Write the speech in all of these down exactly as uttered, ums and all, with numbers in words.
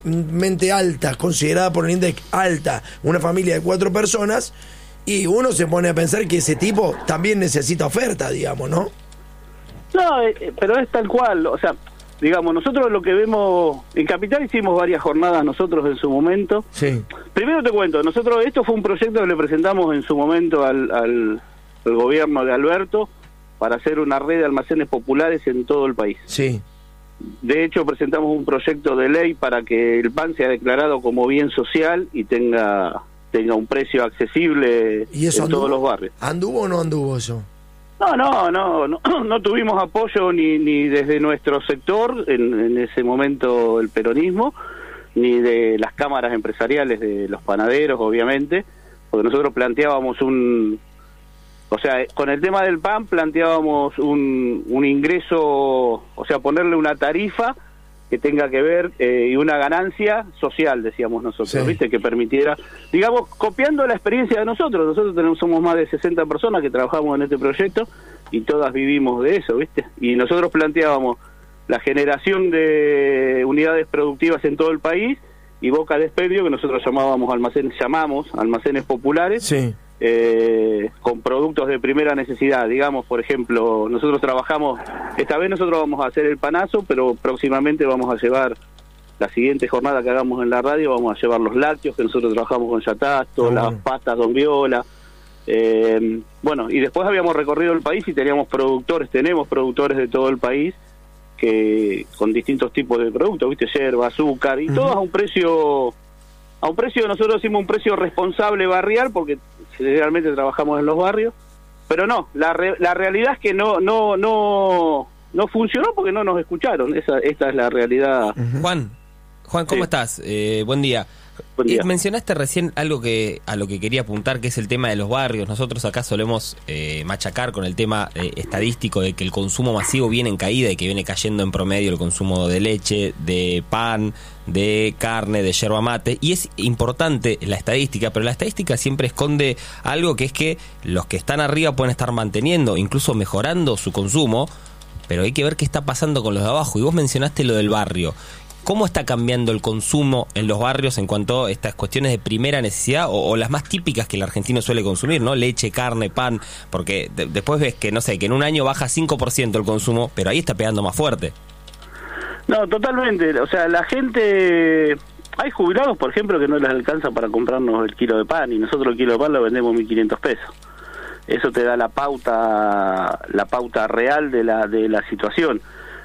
mente alta, considerada por el INDEC alta, una familia de cuatro personas, y uno se pone a pensar que ese tipo también necesita oferta, digamos, ¿no? No, eh, pero es tal cual, o sea, digamos, nosotros lo que vemos, en Capital hicimos varias jornadas nosotros en su momento. Sí. Primero te cuento, nosotros, esto fue un proyecto que le presentamos en su momento al, al, al gobierno de Alberto para hacer una red de almacenes populares en todo el país. Sí. De hecho, presentamos un proyecto de ley para que el pan sea declarado como bien social y tenga tenga un precio accesible ¿Y eso en anduvo? todos los barrios. ¿Anduvo o no anduvo eso? No, no, no, no, no tuvimos apoyo ni, ni desde nuestro sector, en, en ese momento el peronismo, ni de las cámaras empresariales de los panaderos, obviamente, porque nosotros planteábamos un... O sea, con el tema del pan planteábamos un, un ingreso, o sea, ponerle una tarifa que tenga que ver eh, y una ganancia social, decíamos nosotros, sí. ¿Viste? Que permitiera, digamos, copiando la experiencia de nosotros. Nosotros tenemos, somos más de sesenta personas que trabajamos en este proyecto y todas vivimos de eso, ¿viste? Y nosotros planteábamos la generación de unidades productivas en todo el país y boca de expendio, que nosotros llamábamos almacenes, llamamos almacenes populares. Sí. Eh, con productos de primera necesidad, digamos, por ejemplo, nosotros trabajamos, esta vez nosotros vamos a hacer el panazo, pero próximamente vamos a llevar, la siguiente jornada que hagamos en la radio, vamos a llevar los lácteos, que nosotros trabajamos con Yatasto, oh, las bueno. pastas Don Viola, eh, bueno, y después habíamos recorrido el país y teníamos productores, tenemos productores de todo el país, que con distintos tipos de productos, viste, yerba, azúcar, y uh-huh. todos a un precio... A un precio, nosotros decimos un precio responsable barrial, porque generalmente trabajamos en los barrios, pero no, la re, la realidad es que no no no no funcionó porque no nos escucharon, esa esta es la realidad. Uh-huh. Juan, Juan, ¿cómo sí. estás? Eh, buen día. Buen día. Eh, mencionaste recién algo que a lo que quería apuntar, que es el tema de los barrios. Nosotros acá solemos eh, machacar con el tema eh, estadístico de que el consumo masivo viene en caída y que viene cayendo en promedio el consumo de leche, de pan, de carne, de yerba mate, y es importante la estadística, pero la estadística siempre esconde algo, que es que los que están arriba pueden estar manteniendo, incluso mejorando su consumo, pero hay que ver qué está pasando con los de abajo. Y vos mencionaste lo del barrio. ¿Cómo está cambiando el consumo en los barrios en cuanto a estas cuestiones de primera necesidad o, o las más típicas que el argentino suele consumir, ¿no? Leche, carne, pan, porque de, después ves que, no sé, que en un año baja cinco por ciento el consumo, pero ahí está pegando más fuerte. No, totalmente. O sea, la gente... Hay jubilados, por ejemplo, que no les alcanza para comprarnos el kilo de pan, y nosotros el kilo de pan lo vendemos mil quinientos pesos. Eso te da la pauta la pauta real de la de la situación.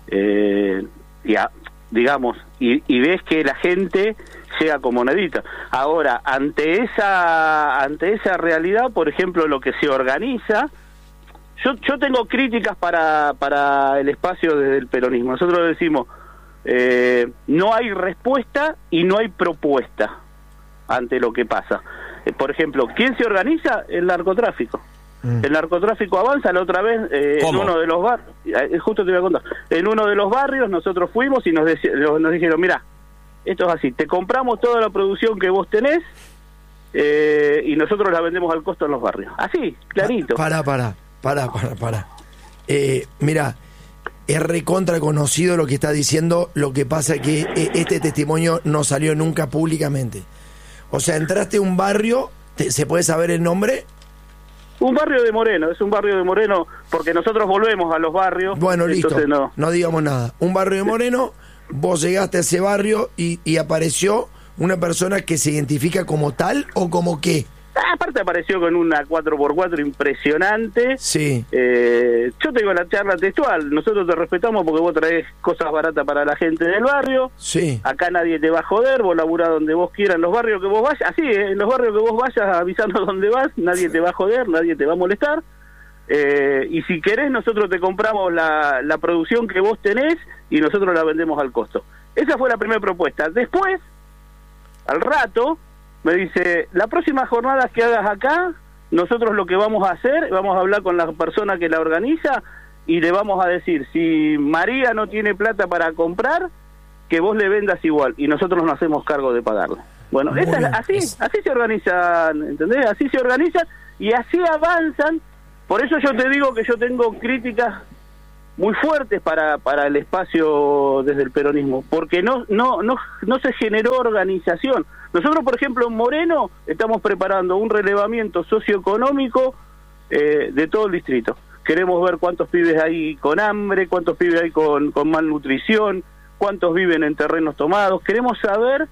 Eh, ya, digamos, y, y ves que la gente llega con monedita. Ahora, ante esa ante esa realidad, por ejemplo, lo que se organiza... Yo, yo tengo críticas para, para el espacio desde el peronismo. Nosotros decimos... Eh, no hay respuesta y no hay propuesta ante lo que pasa. Eh, por ejemplo, ¿quién se organiza? El narcotráfico. Mm. El narcotráfico avanza. La otra vez eh, en uno de los barrios, eh, justo te voy a contar, en uno de los barrios nosotros fuimos y nos, deci- nos dijeron, mira, esto es así, te compramos toda la producción que vos tenés eh, y nosotros la vendemos al costo en los barrios. Así, clarito. Para, para, para, para, para. Eh, mira, es recontra conocido lo que está diciendo, lo que pasa es que este testimonio no salió nunca públicamente. O sea, entraste a un barrio, te, ¿se puede saber el nombre? Un barrio de Moreno, es un barrio de Moreno, porque nosotros volvemos a los barrios. Bueno, listo, no. no digamos nada. Un barrio de Moreno, vos llegaste a ese barrio y, y apareció una persona que se identifica como tal o como qué. Ah, aparte apareció con una cuatro por cuatro impresionante. Sí. Eh, yo te digo la charla textual, nosotros te respetamos porque vos traes cosas baratas para la gente del barrio. Sí. Acá nadie te va a joder, vos laburás donde vos quieras, en los barrios que vos vayas, así, eh, en los barrios que vos vayas avisando dónde vas, nadie te va a joder, nadie te va a molestar. Eh, y si querés, nosotros te compramos la, la producción que vos tenés y nosotros la vendemos al costo. Esa fue la primera propuesta. Después, al rato... me dice, la próxima jornada que hagas acá, nosotros lo que vamos a hacer, vamos a hablar con la persona que la organiza y le vamos a decir, si María no tiene plata para comprar, que vos le vendas igual y nosotros nos hacemos cargo de pagarle. Bueno, esa es, así, así se organizan, ¿entendés? Así se organizan y así avanzan. Por eso yo te digo que yo tengo críticas muy fuertes para para el espacio desde el peronismo, porque no no no no se generó organización. Nosotros, por ejemplo, en Moreno estamos preparando un relevamiento socioeconómico eh, de todo el distrito. Queremos ver cuántos pibes hay con hambre, cuántos pibes hay con, con malnutrición, cuántos viven en terrenos tomados. Queremos saber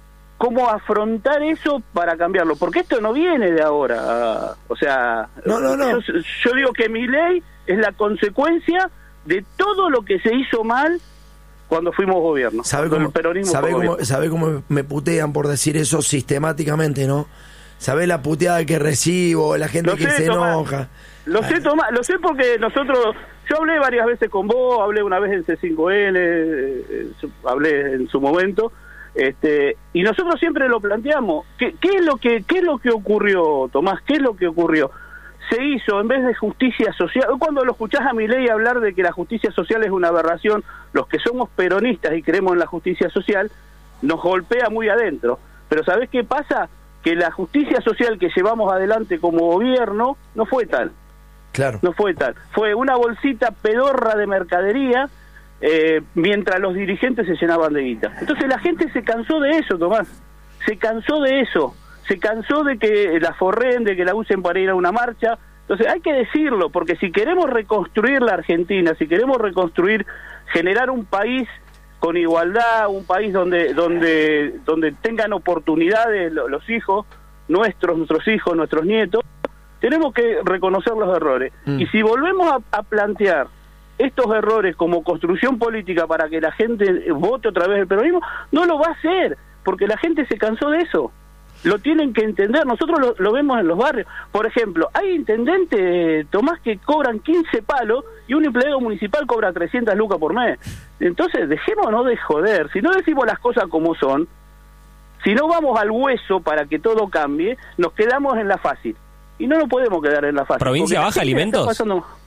cómo afrontar eso para cambiarlo, porque esto no viene de ahora. O sea, no, no, no. Yo, yo digo que mi ley es la consecuencia de todo lo que se hizo mal cuando fuimos gobierno. ¿Sabe cómo, ¿sabe cómo, sabe cómo me putean por decir eso sistemáticamente, no? ¿Sabe la puteada que recibo, la gente lo que sé, se Tomás, enoja? Lo sé, Tomás, lo sé porque nosotros, yo hablé varias veces con vos, hablé una vez en C cinco N, eh, hablé en su momento, este, y nosotros siempre lo planteamos. ¿Qué, qué es lo que, qué es lo que ocurrió, Tomás? ¿Qué es lo que ocurrió? Se hizo, en vez de justicia social, cuando lo escuchás a Milei hablar de que la justicia social es una aberración, los que somos peronistas y creemos en la justicia social, nos golpea muy adentro. Pero ¿sabés qué pasa? Que la justicia social que llevamos adelante como gobierno no fue tal. Claro. No fue tal. Fue una bolsita pedorra de mercadería eh, mientras los dirigentes se llenaban de guita. Entonces la gente se cansó de eso, Tomás. Se cansó de eso. Se cansó de que la forren, de que la usen para ir a una marcha. Entonces hay que decirlo, porque si queremos reconstruir la Argentina, si queremos reconstruir, generar un país con igualdad, un país donde donde donde tengan oportunidades los hijos, nuestros, nuestros hijos, nuestros nietos, tenemos que reconocer los errores. Mm. Y si volvemos a, a plantear estos errores como construcción política para que la gente vote otra vez el peronismo, no lo va a hacer, porque la gente se cansó de eso. Lo tienen que entender, nosotros lo, lo vemos en los barrios. Por ejemplo, hay intendentes, Tomás, que cobran quince palos y un empleado municipal cobra trescientas lucas por mes. Entonces, dejémonos de joder. Si no decimos las cosas como son, si no vamos al hueso para que todo cambie, nos quedamos en la fácil. Y no nos podemos quedar en la fácil. ¿Provincia baja alimentos?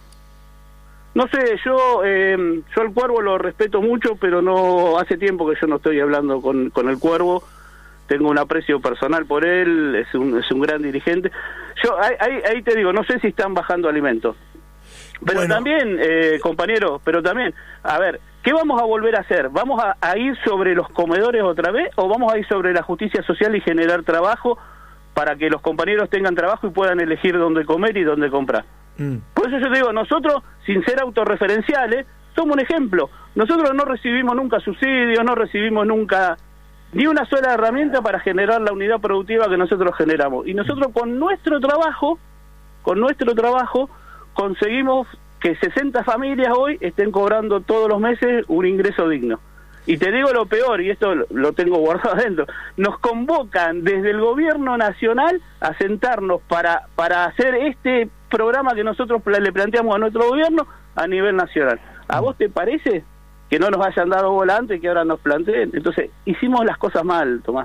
No sé, yo eh, yo al Cuervo lo respeto mucho, pero no hace tiempo que yo no estoy hablando con, con el Cuervo. Tengo un aprecio personal por él, es un, es un gran dirigente. Yo ahí, ahí te digo, no sé si están bajando alimentos. Pero bueno. también, eh, compañero, pero también, a ver, ¿qué vamos a volver a hacer? ¿Vamos a, a ir sobre los comedores otra vez o vamos a ir sobre la justicia social y generar trabajo para que los compañeros tengan trabajo y puedan elegir dónde comer y dónde comprar? Mm. Por eso yo te digo, nosotros, sin ser autorreferenciales, somos un ejemplo. Nosotros no recibimos nunca subsidios, no recibimos nunca ni una sola herramienta para generar la unidad productiva que nosotros generamos. Y nosotros con nuestro trabajo, con nuestro trabajo, conseguimos que sesenta familias hoy estén cobrando todos los meses un ingreso digno. Y te digo lo peor, y esto lo tengo guardado adentro, nos convocan desde el gobierno nacional a sentarnos para, para hacer este programa que nosotros le planteamos a nuestro gobierno a nivel nacional. ¿A vos te parece que no nos hayan dado bola antes y que ahora nos planteen? Entonces, hicimos las cosas mal, Tomás.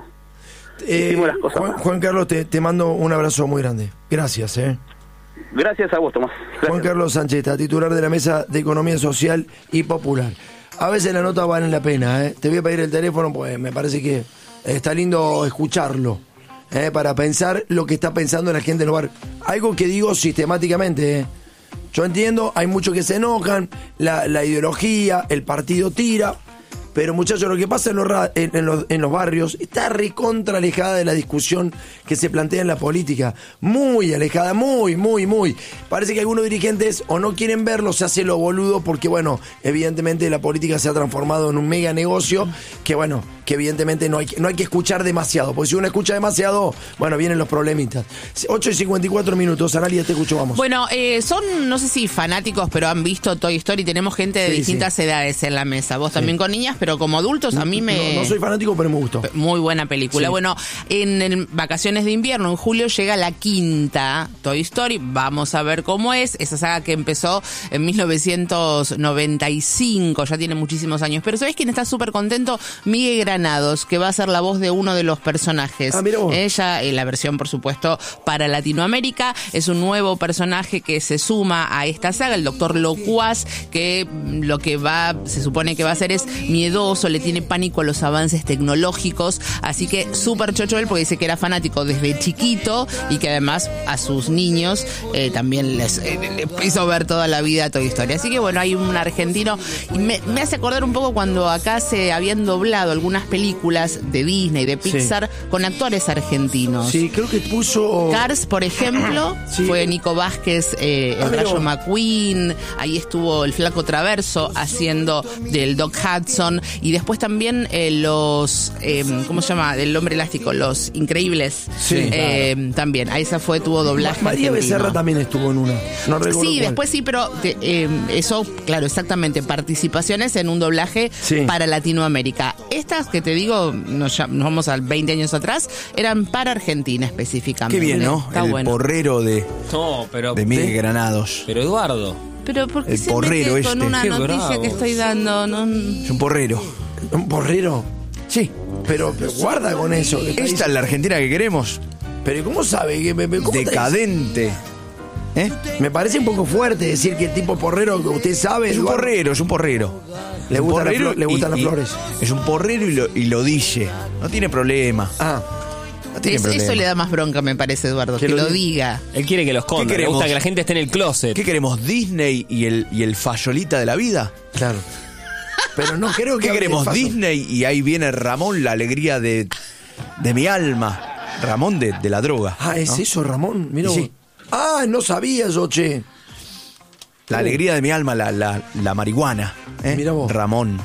Eh, hicimos las cosas Juan, mal. Juan Carlos, te, te mando un abrazo muy grande. Gracias, ¿eh? Gracias a vos, Tomás. Gracias. Juan Carlos Sánchez, titular de la Mesa de Economía Social y Popular. A veces las notas valen la pena, ¿eh? Te voy a pedir el teléfono, pues me parece que está lindo escucharlo, ¿eh? Para pensar lo que está pensando la gente en los barrios. Algo que digo sistemáticamente, ¿eh? Yo entiendo, hay muchos que se enojan, la, la ideología, el partido tira, pero muchachos, lo que pasa en los, en, en, los, en los barrios está recontra alejada de la discusión que se plantea en la política. Muy alejada, muy, muy, muy. Parece que algunos dirigentes o no quieren verlo, se hace lo boludo porque, bueno, evidentemente la política se ha transformado en un mega negocio que, bueno, que evidentemente no hay, no hay que escuchar demasiado, porque si uno escucha demasiado, bueno, vienen los problemitas. ocho y cincuenta y cuatro minutos, Analia, te escucho, vamos. Bueno, eh, son, no sé si fanáticos, pero han visto Toy Story, tenemos gente de sí, distintas sí. edades en la mesa, vos sí. también con niñas, pero como adultos a mí me... No, no soy fanático, pero me gustó. Muy buena película. Sí. Bueno, en, en vacaciones de invierno, en julio, llega la quinta Toy Story, vamos a ver cómo es, esa saga que empezó en mil novecientos noventa y cinco, ya tiene muchísimos años, pero ¿sabés quién está súper contento? Miguel Granados, que va a ser la voz de uno de los personajes. Ah, mira vos. Ella, en la versión, por supuesto, para Latinoamérica, es un nuevo personaje que se suma a esta saga, el doctor Locuaz, que lo que va, se supone que va a hacer es miedoso novedoso, le tiene pánico a los avances tecnológicos, así que súper chocho él porque dice que era fanático desde chiquito y que además a sus niños eh, también les, eh, les hizo ver toda la vida Toy Story. Así que bueno, hay un argentino y me, me hace acordar un poco cuando acá se habían doblado algunas películas de Disney, de Pixar, sí, con actores argentinos. Sí, creo que puso... Cars, por ejemplo, sí, fue Nico Vázquez, eh, el Rayo McQueen, ahí estuvo el Flaco Traverso haciendo del Doc Hudson, y después también eh, los, eh, ¿cómo se llama? El Hombre Elástico, Los Increíbles. Sí, eh, claro. También, a esa fue, tuvo doblaje. María argentino. Becerra también estuvo en una. No recuerdo sí, cuál. después sí, pero de, eh, eso, claro, exactamente, participaciones en un doblaje sí, para Latinoamérica. Estas que te digo, nos, nos vamos a veinte años atrás, eran para Argentina específicamente. Qué bien, ¿no? Está el bueno. porrero de, no, pero, de Miguel Granados. Pero Eduardo. Pero ¿por qué el se porrero mete con este. una Qué noticia bravo. que estoy dando? No... Es un porrero. ¿Un porrero? Sí. Pero, pero guarda con eso. que está Esta es diciendo. la Argentina que queremos. Pero ¿cómo sabe? que me, me- cómo está Decadente. ¿Eh? diciendo? Me parece un poco fuerte decir que el tipo porrero que usted sabe... Es un Eduardo, porrero, es un porrero. Le Un gustan las porrero flo- le gustan y- las y- flores. Es un porrero y lo, y lo dice. No tiene problema. Ah, No tiene Es- problema. eso le da más bronca, me parece, Eduardo, que, Que lo lo diga. diga. Él quiere que los esconda. Le queremos? gusta que la gente esté en el closet. ¿Qué queremos? ¿Disney y el, y el fayolita de la vida? claro. Pero no creo que... ¿Qué hable queremos? de paso. Disney y ahí viene Ramón, la alegría de, de mi alma. Ramón de, de la droga. Ah, ¿es ¿no? eso, Ramón? Mira Sí. vos. Ah, no sabía yo, che. La alegría de mi alma, la, la, la marihuana. ¿eh? Mirá vos. Ramón.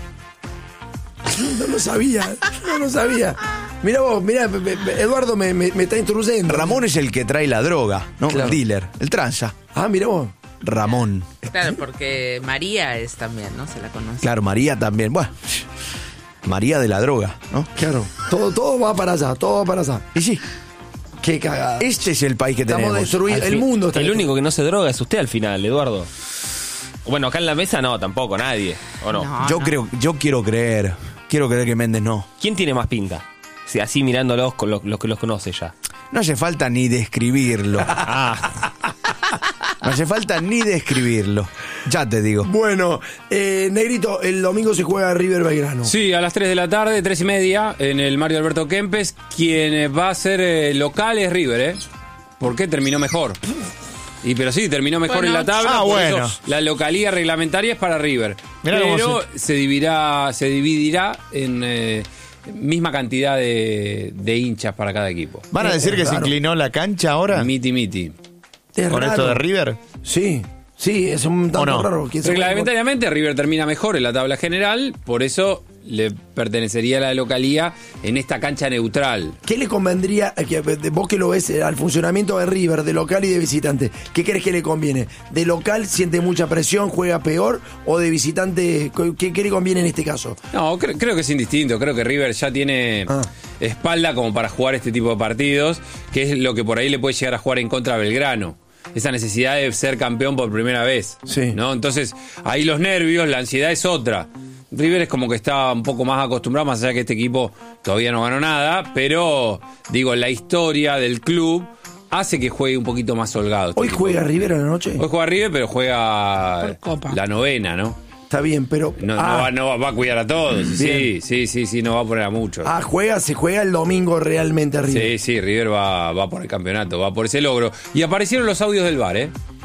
No lo sabía, no lo sabía. Mira vos, mira, Eduardo me, me, me está introduciendo. Ramón es el que trae la droga, ¿no? Claro. El dealer, el tranza. Ah, mira vos. Ramón. Claro, porque María es también, ¿no? Se la conoce. Claro, María también. Bueno, María de la droga, ¿no? Claro. Todo, todo va para allá, todo va para allá. Y sí, Qué cagada. este es el país que Estamos tenemos. destruidos. Al El fin- mundo está El destruido. único que no se droga es usted al final, Eduardo. Bueno, acá en la mesa no, tampoco, nadie. ¿O no? No. Yo creo, yo quiero creer, quiero creer que Méndez no. ¿Quién tiene más pinta? Si así mirándolos con los, los que los conoce ya. No hace falta ni describirlo. Ah, No hace falta ni describirlo. Ya te digo. Bueno, eh, Negrito, el domingo se juega River Belgrano. Sí, a las tres de la tarde, tres y media, en el Mario Alberto Kempes. Quien va a ser eh, local es River, ¿eh? ¿Por qué? Terminó mejor. Y pero sí, terminó mejor Bueno, en la tabla. ah, por bueno. eso la localía reglamentaria es para River. Mirá cómo pero se dividirá, se dividirá en eh, misma cantidad de, de hinchas para cada equipo. ¿Van a decir que se Raro. inclinó la cancha ahora? Miti miti. Es ¿Con raro. esto de River? Sí, sí, es un tanto no? raro. ¿Quién se juega? Reglamentariamente River termina mejor en la tabla general, por eso le pertenecería a la localía en esta cancha neutral. ¿Qué le convendría, eh, que, de- vos que lo ves, eh, al funcionamiento de River, de local y de visitante? ¿Qué crees que le conviene? ¿De local siente mucha presión, juega peor? ¿O de visitante, qué, qué le conviene en este caso? No, cre- creo que es indistinto. Creo que River ya tiene Ah. espalda como para jugar este tipo de partidos, que es lo que por ahí le puede llegar a jugar en contra a Belgrano. Esa necesidad de ser campeón por primera vez. Sí. ¿No? Entonces, ahí los nervios, la ansiedad es otra. River es como que está un poco más acostumbrado, más allá que este equipo todavía no ganó nada, pero digo, la historia del club hace que juegue un poquito más holgado. este ¿Hoy equipo. juega River a la noche? Hoy juega River, pero juega Por Copa. la novena, ¿no? Está bien, pero... No, ah, no, va, no va- va a cuidar a todos. Sí, Bien. sí, sí, sí, no va a poner a muchos. ah, juega, se juega el domingo realmente River. Sí, sí, River va, va por el campeonato, va por ese logro. Y aparecieron los audios del V A R, ¿eh?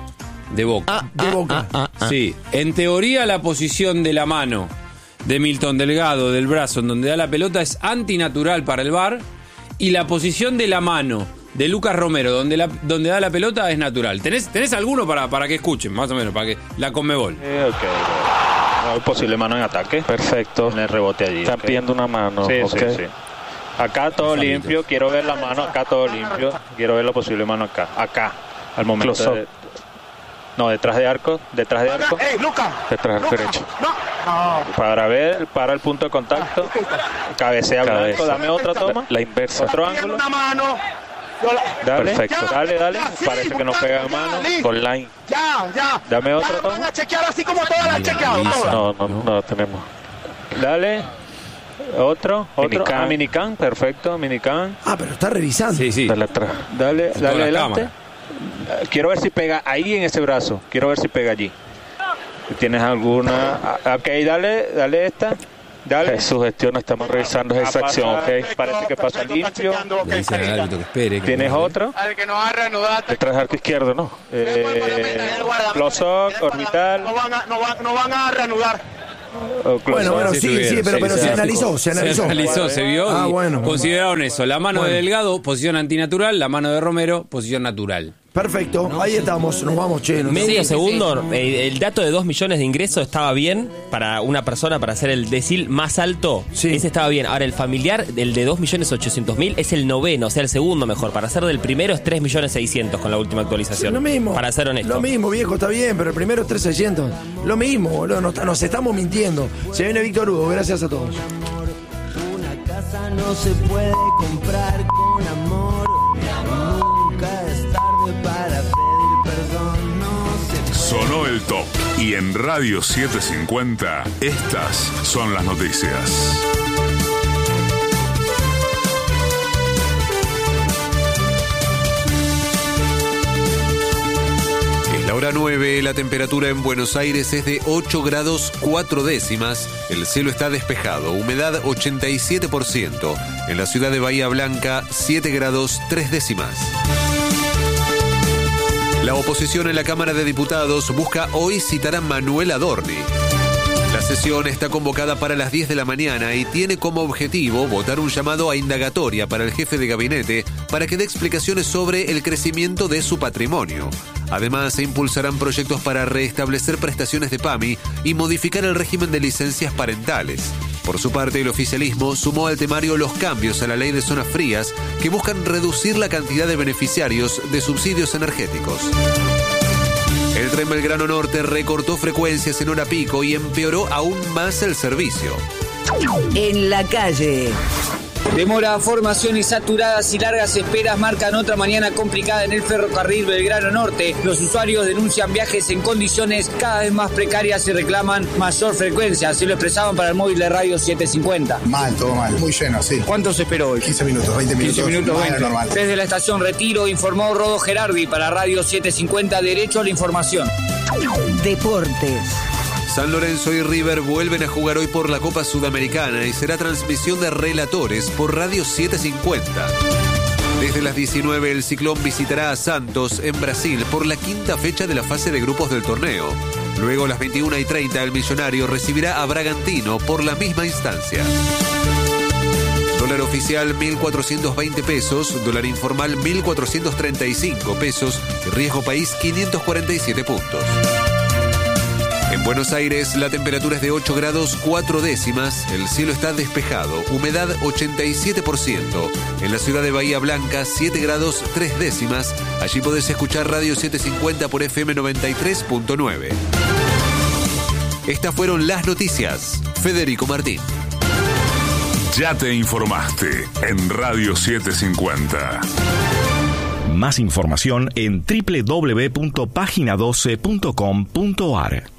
De Boca. De Boca. Sí, en teoría la posición de la mano de Milton Delgado, del brazo en donde da la pelota, es antinatural para el V A R. Y la posición de la mano de Lucas Romero, donde, la, donde da la pelota, es natural. ¿Tenés, tenés alguno para, para que escuchen, más o menos, para que la Conmebol? Eh, ok. No, posible mano en ataque. Perfecto. En el rebote allí. Están ok. pidiendo una mano. Sí, ok. sí, sí. Acá todo limpio. Quiero ver la mano. Acá todo limpio. Quiero ver la posible mano acá. Acá. Al momento Close up. de... No, detrás de arco. Detrás de arco. Detrás del derecho. Para ver, para el punto de contacto. Cabecea blanco. Cabeza. Dame otra toma. La, la inversa. Otro ángulo. Dale. Perfecto. Dale, dale. Parece que no pega en mano. Con line. Dame otra toma. No, no, no, la tenemos. Dale. Otro. Otro. Minican. Ah, Minican. Perfecto. Minican. Ah, pero está revisando. Sí, sí. Dale atrás. Dale, Toda dale la adelante. cámara. Eh, Quiero ver si pega ahí en ese brazo. Quiero ver si pega allí. Si ¿Tienes alguna? Ah, Ok, dale, dale esta. Dale. Su gestión, estamos revisando esa acción, ¿ok? Parece que pasa limpio. Le dicen al árbitro que espere. que ¿Tienes no- otra? Detrás del arco izquierdo, ¿no? Eh, Close-up, orbital. No van a, no van, no van a reanudar. o close-up. Bueno, bueno, Sí, sí, tuvieron, sí, pero, sí, pero sí, se sí. analizó, se analizó. Se analizó, se vio. Ah, y bueno. Consideraron eso. La mano Bueno. de Delgado, posición antinatural. La mano de Romero, posición natural. Perfecto, ahí estamos, nos vamos, che. nos- Medio Sí, sí, segundo, eh, el dato de dos millones de ingresos estaba bien para una persona para hacer el decil más alto. Sí. Ese estaba bien. Ahora el familiar, el de dos millones ochocientos mil, es el noveno, o sea, el segundo mejor. Para hacer del primero es tres millones seiscientos con la última actualización. Lo mismo. Para ser honesto. Lo mismo, viejo, está bien, pero el primero es tres mil seiscientos. Lo mismo, boludo, nos, nos estamos mintiendo. Se viene Víctor Hugo, gracias a todos. Una casa no se puede comprar con amor. Nunca es tarde para pedir perdón. No se puede. Sonó el top. Y en Radio setecientos cincuenta, estas son las noticias. Es la hora nueve, la temperatura en Buenos Aires es de ocho grados cuatro décimas, el cielo está despejado, humedad ochenta y siete por ciento, en la ciudad de Bahía Blanca siete grados tres décimas. La oposición en la Cámara de Diputados busca hoy citar a Manuel Adorni. La sesión está convocada para las diez de la mañana y tiene como objetivo votar un llamado a indagatoria para el jefe de gabinete para que dé explicaciones sobre el crecimiento de su patrimonio. Además, se impulsarán proyectos para restablecer prestaciones de PAMI y modificar el régimen de licencias parentales. Por su parte, el oficialismo sumó al temario los cambios a la ley de zonas frías que buscan reducir la cantidad de beneficiarios de subsidios energéticos. El tren Belgrano Norte recortó frecuencias en hora pico y empeoró aún más el servicio. En la calle. Demora, formación y saturadas y largas esperas marcan otra mañana complicada en el ferrocarril Belgrano Norte. Los usuarios denuncian viajes en condiciones cada vez más precarias y reclaman mayor frecuencia. Así lo expresaban para el móvil de Radio setecientos cincuenta. Mal, todo mal. Muy lleno, sí. ¿Cuánto se esperó hoy? quince minutos, veinte minutos. quince minutos, Más de veinte. lo normal. Desde la estación Retiro informó Rodo Gerardi para Radio setecientos cincuenta, Derecho a la Información. Deportes. San Lorenzo y River vuelven a jugar hoy por la Copa Sudamericana y será transmisión de relatores por Radio setecientos cincuenta. Desde las diecinueve el Ciclón visitará a Santos en Brasil por la quinta fecha de la fase de grupos del torneo. Luego a las veintiuna y treinta el Millonario recibirá a Bragantino por la misma instancia. Dólar oficial mil cuatrocientos veinte pesos, dólar informal mil cuatrocientos treinta y cinco pesos y riesgo país quinientos cuarenta y siete puntos. En Buenos Aires la temperatura es de ocho grados cuatro décimas, el cielo está despejado, humedad ochenta y siete por ciento. En la ciudad de Bahía Blanca siete grados tres décimas, allí podés escuchar Radio setecientos cincuenta por F M noventa y tres punto nueve. Estas fueron las noticias. Federico Martín. Ya te informaste en Radio setecientos cincuenta. Más información en doble u doble u doble u punto página doce punto com punto ar.